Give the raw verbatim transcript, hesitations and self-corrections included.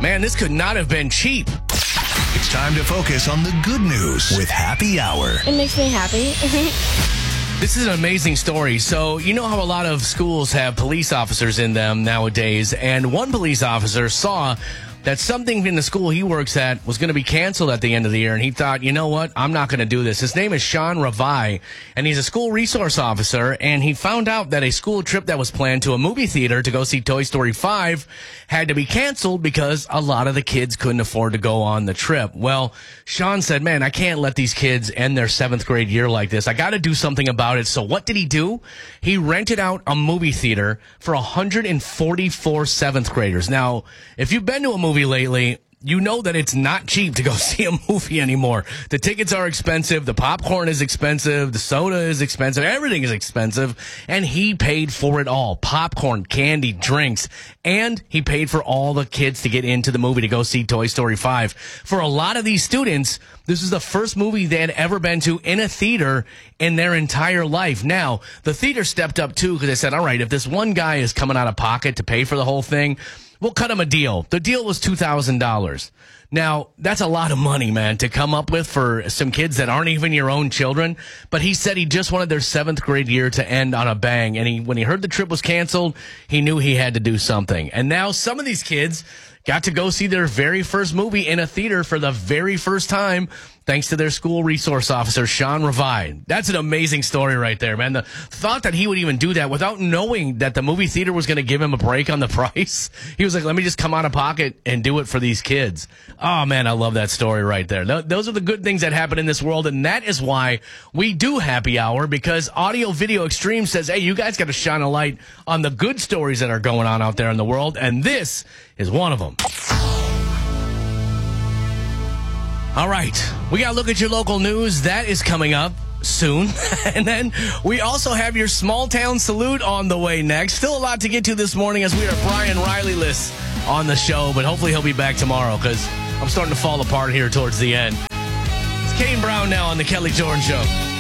Man, this could not have been cheap. It's time to focus on the good news with Happy Hour. It makes me happy. This is an amazing story. So, you know how a lot of schools have police officers in them nowadays, and one police officer saw that something in the school he works at was going to be canceled at the end of the year, and he thought, you know what, I'm not going to do this. His name is Sean Ravai, and he's a school resource officer, and he found out that a school trip that was planned to a movie theater to go see Toy Story five had to be canceled because a lot of the kids couldn't afford to go on the trip. Well, Sean said, man, I can't let these kids end their seventh grade year like this. I got to do something about it. So what did he do? He rented out a movie theater for one hundred forty-four seventh graders. Now, if you've been to a movie lately, you know that it's not cheap to go see a movie anymore. The tickets are expensive. The popcorn is expensive. The soda is expensive. Everything is expensive. And he paid for it all. Popcorn, candy, drinks. And he paid for all the kids to get into the movie to go see Toy Story five. For a lot of these students, this is the first movie they had ever been to in a theater in their entire life. Now, the theater stepped up too because they said, all right, if this one guy is coming out of pocket to pay for the whole thing, we'll cut him a deal. The deal was two thousand dollars. Now, that's a lot of money, man, to come up with for some kids that aren't even your own children. But he said he just wanted their seventh grade year to end on a bang. And he, when he heard the trip was canceled, he knew he had to do something. And now some of these kids got to go see their very first movie in a theater for the very first time, thanks to their school resource officer, Sean Ravai. That's an amazing story right there, man. The thought that he would even do that without knowing that the movie theater was going to give him a break on the price. He was like, let me just come out of pocket and do it for these kids. Oh, man, I love that story right there. Th- those are the good things that happen in this world, and that is why we do Happy Hour, because Audio Video Extreme says, hey, you guys got to shine a light on the good stories that are going on out there in the world, and this is one of them. All right, we got to look at your local news. That is coming up soon. And then we also have your small town salute on the way next. Still a lot to get to this morning as we are Brian Riley-less on the show, but hopefully he'll be back tomorrow because I'm starting to fall apart here towards the end. It's Kane Brown now on the Kelly Jordan Show.